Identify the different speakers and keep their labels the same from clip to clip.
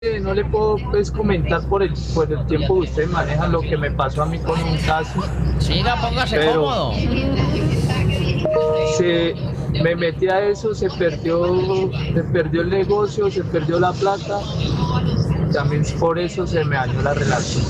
Speaker 1: No le puedo pues comentar por el tiempo que usted maneja lo que me pasó a mí con un caso,
Speaker 2: Siga, póngase
Speaker 1: pero
Speaker 2: cómodo.
Speaker 1: se, me metí a eso, se perdió el negocio, se perdió la plata, también por eso se me dañó la relación,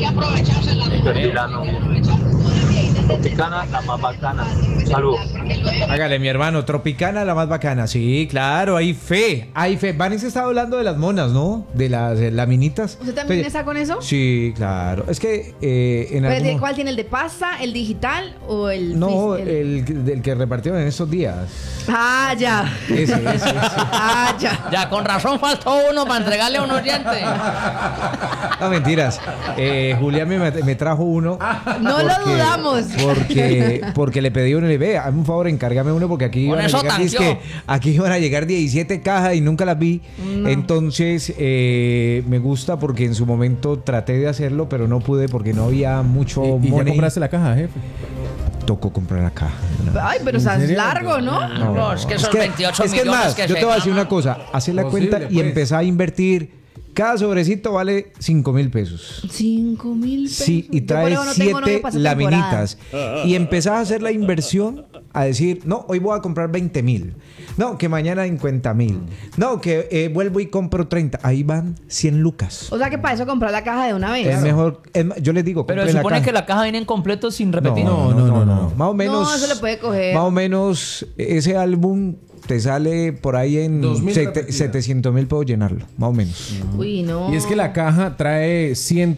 Speaker 1: perdí la novia. Tropicana, la más bacana. Saludos.
Speaker 3: Hágale, mi hermano, Tropicana, la más bacana. Sí, claro, hay fe, hay fe. Vanessa estaba hablando de las monas, ¿no? De las laminitas.
Speaker 4: ¿Usted también
Speaker 3: Pues,
Speaker 4: está con eso?
Speaker 3: Sí, claro. Es que en
Speaker 4: ¿Pero
Speaker 3: algún...
Speaker 4: ¿cuál tiene, el de pasta, el digital o el
Speaker 3: No,
Speaker 4: físico?
Speaker 3: el que repartieron en estos días.
Speaker 4: Ah, ya.
Speaker 3: Ese.
Speaker 4: Ah, ya.
Speaker 2: Ya, con razón faltó uno para entregarle a un oyente.
Speaker 3: No, mentiras. Julián me trajo uno.
Speaker 4: No lo dudamos.
Speaker 3: Porque le pedí uno y le dije, hazme un favor, encárgame uno porque aquí
Speaker 2: Con
Speaker 3: iban a
Speaker 2: eso
Speaker 3: llegar,
Speaker 2: tanqueó.
Speaker 3: aquí iban a llegar 17 cajas y nunca las vi.
Speaker 4: No.
Speaker 3: Entonces, me gusta porque en su momento traté de hacerlo, pero no pude porque no había mucho
Speaker 5: ¿Y ya
Speaker 3: money.
Speaker 5: compraste la caja, jefe?
Speaker 3: Tocó comprar la caja.
Speaker 4: Ay, pero o sea, es largo, ¿no?
Speaker 2: No, es que esos 28
Speaker 3: es
Speaker 2: millones
Speaker 3: más,
Speaker 2: que
Speaker 3: yo
Speaker 2: se
Speaker 3: te voy a decir
Speaker 2: ganan.
Speaker 3: una cosa, hacer la
Speaker 5: Posible,
Speaker 3: cuenta y
Speaker 5: pues.
Speaker 3: empezar a invertir. Cada sobrecito vale 5,000 pesos.
Speaker 4: 5,000 pesos.
Speaker 3: Sí, y
Speaker 4: Yo
Speaker 3: trae
Speaker 4: por eso no tengo novio
Speaker 3: 7
Speaker 4: para esa
Speaker 3: laminitas. Y empezás a hacer la inversión, a decir, no, hoy voy a comprar 20,000. No, que mañana 50,000. No, que vuelvo y compro 30. Ahí van 100 lucas.
Speaker 4: O sea que para eso comprar la caja de una vez.
Speaker 3: Es mejor, yo les digo,
Speaker 6: Pero
Speaker 3: compren
Speaker 6: se supone
Speaker 3: caja.
Speaker 6: que la caja viene en completo sin repetir.
Speaker 3: No. Más o menos.
Speaker 4: No, eso le puede coger.
Speaker 3: Más o menos ese álbum te sale por ahí en
Speaker 5: 2,000 repetidas.
Speaker 3: 700,000, puedo llenarlo, más o menos.
Speaker 4: Uy, no.
Speaker 5: Y es que la caja trae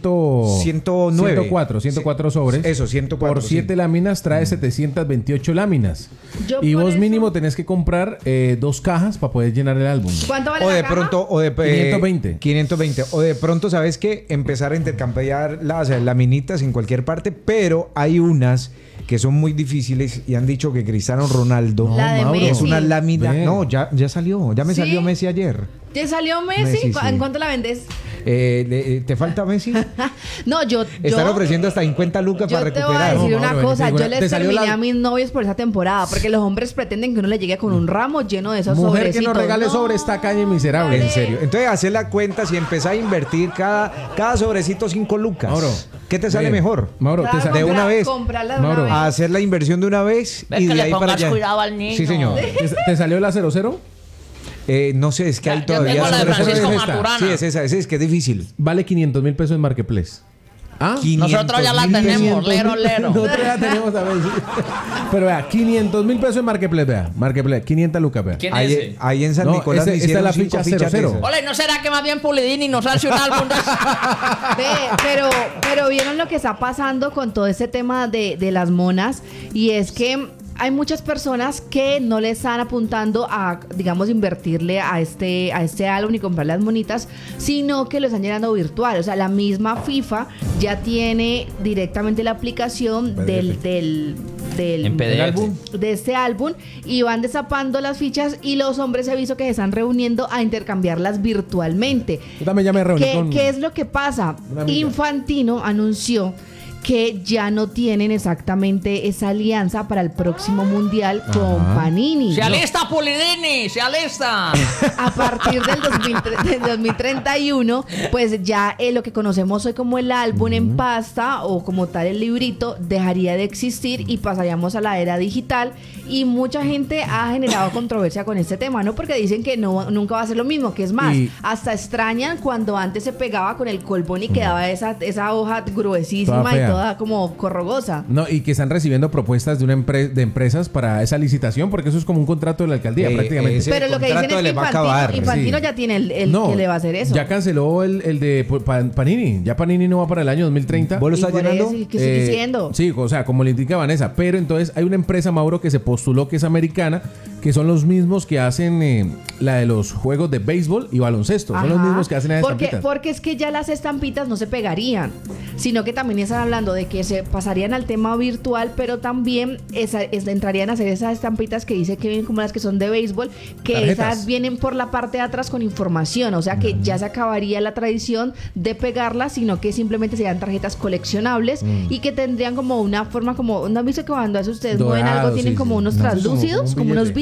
Speaker 3: 109.
Speaker 5: 104 sobres.
Speaker 3: Eso, 104.
Speaker 5: Por 7 láminas trae 728 láminas.
Speaker 4: Yo
Speaker 5: Y
Speaker 4: por
Speaker 5: vos
Speaker 4: eso-
Speaker 5: mínimo tenés que comprar 2 cajas para poder llenar el álbum.
Speaker 4: ¿Cuánto vale
Speaker 3: O
Speaker 4: la
Speaker 3: de
Speaker 4: caja?
Speaker 3: pronto, 520. O de pronto, ¿sabes qué? Empezar a intercambiar las laminitas en cualquier parte, pero hay unas que son muy difíciles y han dicho que Cristiano Ronaldo
Speaker 4: La de
Speaker 5: Mauro,
Speaker 3: es
Speaker 4: Messi.
Speaker 3: una lámina.
Speaker 5: Ven.
Speaker 3: No, ya salió. Ya me
Speaker 4: ¿Sí?
Speaker 3: salió Messi ayer.
Speaker 4: ¿Te salió Messi?
Speaker 3: Messi, sí.
Speaker 4: ¿En cuánto la vendes?
Speaker 3: ¿Te falta Messi?
Speaker 4: No,
Speaker 3: Están ofreciendo hasta 50 lucas
Speaker 4: Yo
Speaker 3: para
Speaker 4: te voy a
Speaker 3: recuperar.
Speaker 4: decir
Speaker 5: No,
Speaker 4: una
Speaker 5: Mauro,
Speaker 4: cosa,
Speaker 5: te digo,
Speaker 4: yo
Speaker 5: te
Speaker 4: les
Speaker 5: salió
Speaker 4: terminé
Speaker 5: la-
Speaker 4: a mis novios por esa temporada, porque los hombres pretenden que uno le llegue con un ramo lleno de esos
Speaker 5: Mujer que
Speaker 4: sobrecitos.
Speaker 5: no regale sobre esta calle miserable.
Speaker 3: En serio. Entonces, hacer la cuenta, si empezás a invertir cada sobrecito 5 lucas.
Speaker 5: Mauro,
Speaker 3: ¿Qué te sale
Speaker 5: ven,
Speaker 3: mejor?
Speaker 5: Mauro,
Speaker 4: Claro,
Speaker 5: te sale
Speaker 3: de una vez.
Speaker 4: comprarla de
Speaker 5: Mauro,
Speaker 4: una
Speaker 3: A
Speaker 4: vez.
Speaker 3: hacer la inversión de una vez
Speaker 2: Ves
Speaker 3: y
Speaker 2: que
Speaker 3: de
Speaker 2: le
Speaker 3: ahí para
Speaker 2: pongas
Speaker 3: allá.
Speaker 2: cuidado al niño.
Speaker 3: Sí, señor.
Speaker 5: ¿Te salió la 00?
Speaker 3: No sé, es que hay
Speaker 2: Yo
Speaker 3: todavía.
Speaker 2: tengo la de
Speaker 5: sobre-
Speaker 2: Francisco
Speaker 5: sobre esta.
Speaker 2: Maturana.
Speaker 3: Sí, es esa, es que es difícil.
Speaker 5: Vale 500,000 pesos en Marketplace. ¿Ah?
Speaker 2: 500,000 ya la tenemos, lero, lero.
Speaker 5: Nosotros ya tenemos a ver. Pero vea, 500,000 pesos en Marketplace, vea. Marketplace, 500 lucas, vea.
Speaker 6: ¿Quién es
Speaker 3: Ahí,
Speaker 6: ese?
Speaker 3: ahí en San
Speaker 5: No,
Speaker 3: Nicolás me
Speaker 5: esta es
Speaker 3: hicieron
Speaker 5: la
Speaker 3: 5
Speaker 5: ficha
Speaker 3: fichas de
Speaker 5: 00.
Speaker 3: esas.
Speaker 2: Ole, ¿no será que más bien Pulidini nos hace un álbum de
Speaker 4: Pero vieron lo que está pasando con todo este tema de las monas, y es que hay muchas personas que no le están apuntando a, digamos, invertirle a este álbum y comprar las monitas, sino que lo están llenando virtual. O sea, la misma FIFA ya tiene directamente la aplicación del
Speaker 6: En PDF.
Speaker 5: álbum.
Speaker 4: de este álbum, y van destapando las fichas, y los hombres he visto que se están reuniendo a intercambiarlas virtualmente.
Speaker 5: Yo también ya me reuní con...
Speaker 4: ¿Qué es lo que pasa?
Speaker 5: una amiga.
Speaker 4: Infantino anunció que ya no tienen exactamente esa alianza para el próximo mundial con Panini.
Speaker 2: ¡Se alista, Pulidini! ¡Se alista!
Speaker 4: A partir del 2031, pues ya lo que conocemos hoy como el álbum en pasta, o como tal el librito, dejaría de existir y pasaríamos a la era digital. Y mucha gente ha generado controversia con este tema, ¿no? Porque dicen que nunca va a ser lo mismo, que es más,
Speaker 5: Y-
Speaker 4: hasta extrañan cuando antes se pegaba con el colbón y quedaba esa hoja gruesísima
Speaker 5: Toda
Speaker 4: y
Speaker 5: fea.
Speaker 4: toda como corrugosa.
Speaker 5: No, y que están recibiendo propuestas de empresas para esa licitación, porque eso es como un contrato de la alcaldía, prácticamente.
Speaker 3: ese
Speaker 4: Pero lo que dicen
Speaker 3: contrato
Speaker 4: es que
Speaker 3: le va a acabar.
Speaker 4: Infantino
Speaker 5: Sí.
Speaker 4: ya tiene el
Speaker 5: No,
Speaker 4: que le va a hacer eso.
Speaker 5: Ya canceló el de Panini. Ya Panini no va para el año 2030.
Speaker 3: ¿Vos lo
Speaker 4: Y
Speaker 3: estás
Speaker 4: por
Speaker 3: llenando?
Speaker 4: eso, ¿y qué estoy diciendo?
Speaker 5: Sí, o sea, como le indica Vanessa. Pero entonces hay una empresa, Mauro, que se postuló, que es americana, que son los mismos que hacen la de los juegos de béisbol y baloncesto. Son los
Speaker 4: Ajá.
Speaker 5: mismos que hacen esas
Speaker 4: porque,
Speaker 5: estampitas.
Speaker 4: porque es que ya las estampitas no se pegarían, sino que también están hablando de que se pasarían al tema virtual, pero también entrarían a hacer esas estampitas que dice que vienen como las que son de béisbol, que
Speaker 5: Tarjetas.
Speaker 4: esas vienen por la parte de atrás con información, o sea que ya se acabaría la tradición de pegarlas, sino que simplemente serían tarjetas coleccionables y que tendrían como una forma como, ¿no han visto que cuando hace ustedes mueven algo
Speaker 5: Dorado,
Speaker 4: tienen
Speaker 5: sí,
Speaker 4: como
Speaker 5: sí.
Speaker 4: unos
Speaker 5: No,
Speaker 4: translúcidos,
Speaker 5: como un
Speaker 4: como unos
Speaker 5: billete.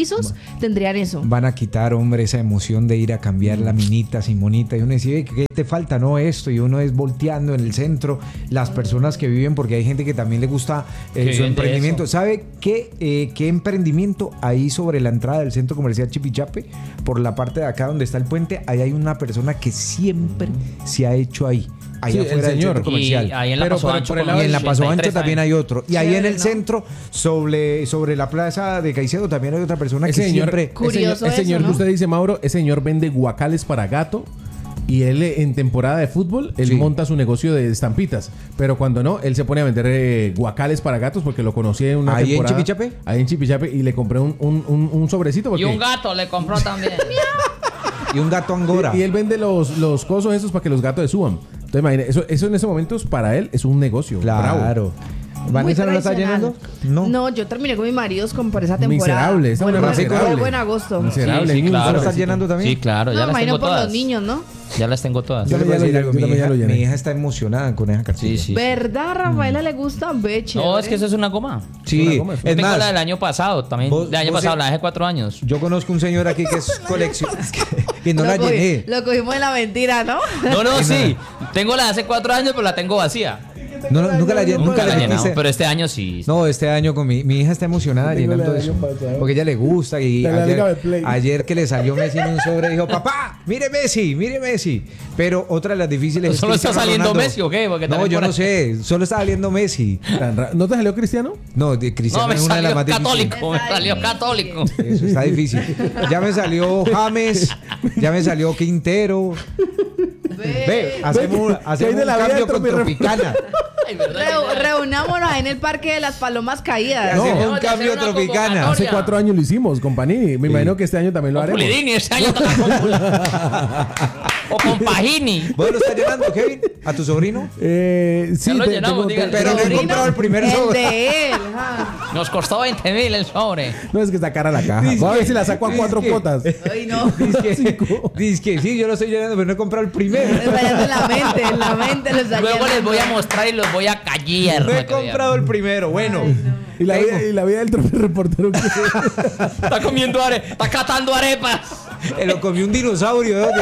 Speaker 4: pisos tendrían eso.
Speaker 3: Van a quitar, hombre, esa emoción de ir a cambiar la minita sin monita. Y uno dice, ¿qué te falta? No, esto. Y uno es volteando en el centro. Las personas que viven, porque hay gente que también le gusta su emprendimiento. ¿Sabe qué emprendimiento? Ahí sobre la entrada del centro comercial Chipichape, por la parte de acá donde está el puente, ahí hay una persona que siempre se ha hecho ahí. Allá
Speaker 5: Sí,
Speaker 3: afuera
Speaker 5: el
Speaker 3: del
Speaker 5: señor.
Speaker 3: centro comercial.
Speaker 6: Y ahí en la Paso Ancho,
Speaker 5: por el
Speaker 6: como
Speaker 5: lado
Speaker 3: Y en la Paso
Speaker 6: 83
Speaker 3: Ancho también hay otro. Y ahí en
Speaker 4: Chévere,
Speaker 3: el
Speaker 4: ¿no?
Speaker 3: centro, sobre la plaza de Caicedo, también hay otra persona que
Speaker 5: Ese señor,
Speaker 3: siempre...
Speaker 4: Curioso
Speaker 5: ese señor
Speaker 4: eso, ¿no?
Speaker 5: que usted dice, Mauro, ese señor vende guacales para gato. Y él en temporada de fútbol, él
Speaker 3: Sí.
Speaker 5: monta su negocio de estampitas. Pero cuando no, él se pone a vender guacales para gatos porque lo conocí en una
Speaker 3: ¿Ahí en
Speaker 5: temporada.
Speaker 3: Chipichape?
Speaker 5: Ahí en Chipichape. Y le compré un sobrecito.
Speaker 6: Y
Speaker 5: Porque,
Speaker 6: un gato le compró también.
Speaker 3: Y un gato angora.
Speaker 5: y él vende los cosos esos para que los gatos se suban. Entonces, imagínate, eso en ese momento para él es un negocio. Bravo.
Speaker 3: Claro.
Speaker 4: Muy
Speaker 3: ¿Vanessa no la está
Speaker 4: tradicional.
Speaker 3: llenando? No.
Speaker 4: Yo terminé con mis maridos por esa temporada.
Speaker 5: Miserable, esa
Speaker 4: Bueno,
Speaker 5: mujer
Speaker 4: fue
Speaker 5: miserable.
Speaker 4: buen agosto.
Speaker 5: Miserable.
Speaker 6: Sí,
Speaker 5: ni un
Speaker 6: claro.
Speaker 3: ¿Lo estás
Speaker 5: sobrecito.
Speaker 3: llenando también?
Speaker 6: Sí, claro,
Speaker 4: No,
Speaker 6: ya las
Speaker 4: imagino
Speaker 6: tengo
Speaker 4: por
Speaker 6: todas.
Speaker 4: los niños, ¿no?
Speaker 6: Ya las tengo todas.
Speaker 3: Yo le voy a
Speaker 5: ya lo
Speaker 3: decir algo.
Speaker 5: llené, yo también ya lo llené.
Speaker 3: Mi hija está emocionada con esa cartilla.
Speaker 6: Sí, sí.
Speaker 4: ¿Verdad, Rafaela le gusta? Ve,
Speaker 6: No,
Speaker 4: chévere.
Speaker 6: es que eso es una goma.
Speaker 3: Sí,
Speaker 5: Una goma,
Speaker 3: es
Speaker 6: Yo tengo
Speaker 3: más,
Speaker 6: la del año pasado también.
Speaker 3: vos-
Speaker 6: Del año
Speaker 3: vos
Speaker 6: pasado,
Speaker 3: se-
Speaker 6: la de hace 4 años.
Speaker 3: yo conozco un señor aquí que es coleccionista y no
Speaker 4: Lo
Speaker 3: la
Speaker 4: cogí-
Speaker 3: llené.
Speaker 4: Lo cogimos en la mentira, ¿no?
Speaker 6: No, sí. Tengo la de hace 4 años, pero la tengo vacía.
Speaker 3: Nunca la llené.
Speaker 6: Nunca la he
Speaker 3: metiste.
Speaker 6: llenado, pero este año sí.
Speaker 3: No, este año con mi hija está emocionada
Speaker 5: Tengo la
Speaker 3: llenando
Speaker 5: del
Speaker 3: eso.
Speaker 5: año pasado.
Speaker 3: Porque a ella le gusta. Y
Speaker 5: De la Liga de Play.
Speaker 3: ayer que le salió Messi en un sobre, dijo, papá, mire Messi. Pero otra de las difíciles es
Speaker 6: ¿Solo está
Speaker 3: Cristiano
Speaker 6: saliendo
Speaker 3: Ronaldo.
Speaker 6: Messi o qué? Porque
Speaker 3: No,
Speaker 6: también
Speaker 3: yo
Speaker 6: por
Speaker 3: no
Speaker 6: ahí-
Speaker 3: sé. Solo está saliendo Messi.
Speaker 5: ¿No te salió Cristiano?
Speaker 3: No, de Cristiano
Speaker 6: No, me
Speaker 3: es una de las
Speaker 6: salió
Speaker 3: más difíciles.
Speaker 6: católico. Me salió católico.
Speaker 3: Eso está difícil. Ya me salió James, ya me salió Quintero. Ve, hacemos
Speaker 5: ¿qué hay de
Speaker 3: un
Speaker 5: la vida
Speaker 3: cambio
Speaker 5: de
Speaker 3: con Tropicana.
Speaker 6: Ay, ¿verdad que ya?
Speaker 4: Reunámonos ahí en el Parque de las Palomas Caídas.
Speaker 5: No.
Speaker 3: Hacemos un
Speaker 6: Vamos a
Speaker 3: cambio
Speaker 6: hacer una
Speaker 3: Tropicana.
Speaker 6: convocatoria.
Speaker 5: Hace 4 años lo hicimos con Panini. Me imagino que este año también lo haremos.
Speaker 6: Pulidini, este año está con O con Pagini.
Speaker 3: ¿Vos lo estás llenando, Kevin? ¿A tu sobrino?
Speaker 5: Sí,
Speaker 6: Ya lo llenamos, dígale.
Speaker 3: Pero no he
Speaker 4: Sobrino,
Speaker 3: comprado el primer
Speaker 4: el
Speaker 3: sobre.
Speaker 4: de él. ajá.
Speaker 6: Nos costó 20,000 el sobre.
Speaker 5: No es que está cara la caja. Voy a ver si la saco a 4
Speaker 3: Dizque.
Speaker 5: cuotas.
Speaker 4: Ay, no.
Speaker 3: Dice que sí, yo lo estoy llenando, pero no he comprado el primero.
Speaker 4: Está yendo en la mente lo está
Speaker 6: Luego les
Speaker 4: llenando.
Speaker 6: voy a mostrar y los voy a callar.
Speaker 3: No he comprado el primero. Bueno,
Speaker 5: Y la vida del trofeo reportero.
Speaker 6: Está comiendo arepas. Está catando arepas.
Speaker 3: lo comió un dinosaurio. ¿no?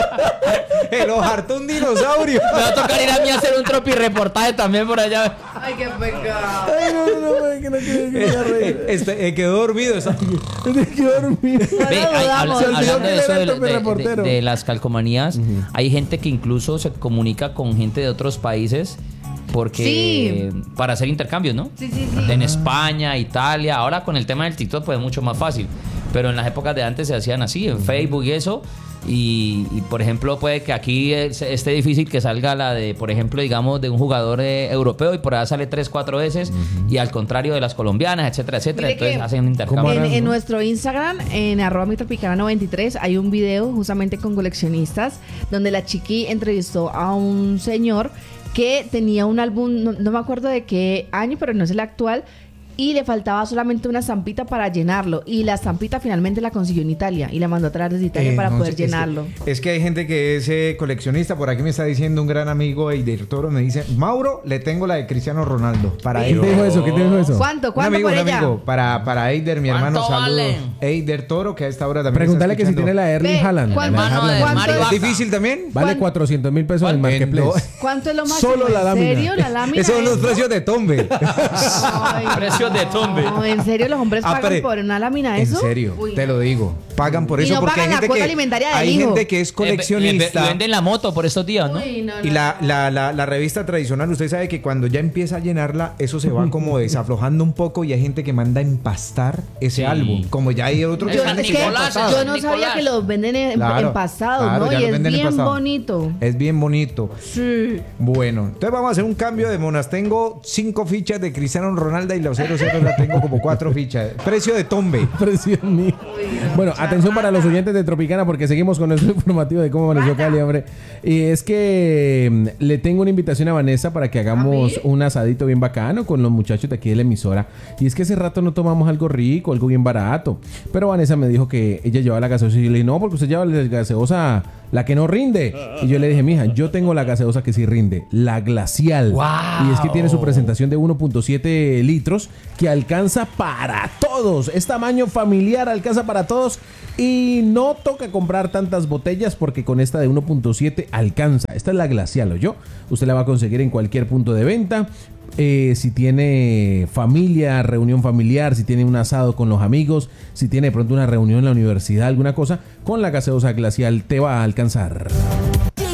Speaker 3: Lo hartó un dinosaurio.
Speaker 6: Me va a tocar ir a mí a hacer un tropi reportaje también por allá.
Speaker 4: Ay, qué pecado.
Speaker 5: Ay, no, que no quiero que me haga reír.
Speaker 3: Quedó dormido.
Speaker 5: Me quedo dormido.
Speaker 6: Ve,
Speaker 4: dudamos.
Speaker 5: Se olvidó
Speaker 6: hablando
Speaker 5: que
Speaker 6: de
Speaker 5: él
Speaker 6: eso
Speaker 5: era el
Speaker 6: de,
Speaker 5: tropi reportero.
Speaker 6: de las calcomanías, hay gente que incluso se comunica con gente de otros países porque para hacer intercambios, ¿no?
Speaker 4: Sí.
Speaker 6: En España, Italia, ahora con el tema del TikTok pues es mucho más fácil, pero en las épocas de antes se hacían así, en Facebook y eso. Y, por ejemplo, puede que aquí esté difícil que salga la de, por ejemplo, digamos, de un jugador europeo y por allá sale 3-4 veces, y al contrario de las colombianas, etcétera, etcétera.
Speaker 4: Mire
Speaker 6: Entonces
Speaker 4: que
Speaker 6: hacen un intercambio.
Speaker 4: En nuestro Instagram, en @mitropicana93, hay un video justamente con coleccionistas donde la chiqui entrevistó a un señor que tenía un álbum, no me acuerdo de qué año, pero no es el actual, y le faltaba solamente una estampita para llenarlo. Y la estampita finalmente la consiguió en Italia y la mandó a traer desde Italia para
Speaker 3: No
Speaker 4: poder
Speaker 3: sé, es que-
Speaker 4: llenarlo.
Speaker 3: Es que hay gente que es coleccionista. Por aquí me está diciendo un gran amigo, Eider Toro, me dice, Mauro, le tengo la de Cristiano Ronaldo. Para
Speaker 5: ¿Quién
Speaker 3: él.
Speaker 5: te dijo eso? ¿Quién te dijo eso?
Speaker 4: ¿Cuánto?
Speaker 3: Un
Speaker 4: ¿Cuánto
Speaker 3: amigo,
Speaker 4: por
Speaker 3: un
Speaker 4: ella?
Speaker 3: amigo. Para Eider, mi hermano,
Speaker 6: ¿Cuánto
Speaker 3: saludos.
Speaker 6: vale?
Speaker 3: Eider Toro, que a esta hora también
Speaker 5: Pregúntale
Speaker 3: está
Speaker 5: que si
Speaker 3: escuchando.
Speaker 5: tiene la de Erling
Speaker 4: Ve,
Speaker 5: Haaland.
Speaker 4: ¿cuánto-
Speaker 5: La de Haaland.
Speaker 6: cuánto-
Speaker 4: ¿Cuánto
Speaker 6: Mario
Speaker 3: ¿Es
Speaker 6: Vaca.
Speaker 3: difícil también?
Speaker 5: Vale 400,000 pesos en el Marketplace.
Speaker 4: ¿Cuánto es lo máximo?
Speaker 5: Solo la
Speaker 4: ¿En
Speaker 5: lámina.
Speaker 4: serio? ¿La lámina?
Speaker 3: Esos son los
Speaker 4: eso?
Speaker 3: precios de Tombe.
Speaker 4: Ay,
Speaker 6: Precios de tumbe.
Speaker 4: No, ¿en serio los hombres pagan por una lámina
Speaker 3: En
Speaker 4: eso?
Speaker 3: serio,
Speaker 4: Uy,
Speaker 3: te lo digo. Pagan por
Speaker 4: Y
Speaker 3: eso
Speaker 4: no
Speaker 3: porque
Speaker 4: pagan
Speaker 3: hay
Speaker 4: la
Speaker 3: gente
Speaker 4: cuota
Speaker 3: que
Speaker 4: alimentaria del
Speaker 3: hay
Speaker 4: hijo.
Speaker 3: gente que es coleccionista.
Speaker 6: Y venden la moto por estos días, ¿no?
Speaker 4: Uy, no,
Speaker 3: Y
Speaker 4: no.
Speaker 3: la revista tradicional, usted sabe que cuando ya empieza a llenarla, eso se va como desaflojando un poco y hay gente que manda a empastar ese
Speaker 6: Sí.
Speaker 3: álbum. Como ya hay otros
Speaker 6: Es
Speaker 4: Yo,
Speaker 3: que
Speaker 6: San
Speaker 4: es que
Speaker 6: Nicolás,
Speaker 4: yo no
Speaker 6: San
Speaker 4: sabía
Speaker 6: Nicolás.
Speaker 4: que los venden
Speaker 3: Claro,
Speaker 4: empastados,
Speaker 3: claro,
Speaker 4: ¿no?
Speaker 3: ya
Speaker 4: Y
Speaker 3: los
Speaker 4: es
Speaker 3: venden
Speaker 4: bien
Speaker 3: empastado.
Speaker 4: bonito.
Speaker 3: Es bien bonito.
Speaker 4: Sí.
Speaker 3: Bueno, entonces vamos a hacer un cambio de monas. Tengo 5 fichas de Cristiano Ronaldo y los 0-0 la tengo como 4 fichas. Precio de Tombe.
Speaker 5: Precio mío. Bueno, Atención para los oyentes de Tropicana porque seguimos con nuestro informativo de cómo amaneció Cali, hombre. Y es que le tengo una invitación a Vanessa para que hagamos un asadito bien bacano con los muchachos de aquí de la emisora. Y es que hace rato no tomamos algo rico, algo bien barato. Pero Vanessa me dijo que ella llevaba la gaseosa y yo le dije, no, porque usted lleva la gaseosa, la que no rinde. Y yo le dije, mija, yo tengo la gaseosa que sí rinde, la glacial.
Speaker 6: ¡Wow!
Speaker 5: Y es que tiene su presentación de 1.7 litros que alcanza para todos. Es tamaño familiar, alcanza para todos. Y no toca comprar tantas botellas porque con esta de 1.7 alcanza. Esta es la glacial, ¿oyó? Usted la va a conseguir en cualquier punto de venta. Si tiene familia, reunión familiar, si tiene un asado con los amigos, si tiene de pronto una reunión en la universidad, alguna cosa, con la gaseosa glacial te va a alcanzar.